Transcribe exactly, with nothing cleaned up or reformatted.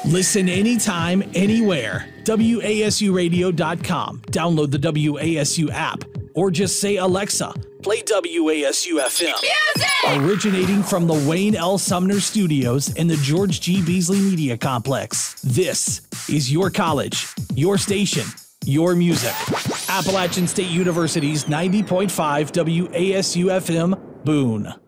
Listen anytime, anywhere. W A S U radio dot com. Download the W A S U app or just say, Alexa, play W A S U F M. Music! Originating from the Wayne L. Sumner Studios in the George G. Beasley Media Complex. This is your college, your station, your music. Appalachian State University's ninety point five W A S U F M, Boone.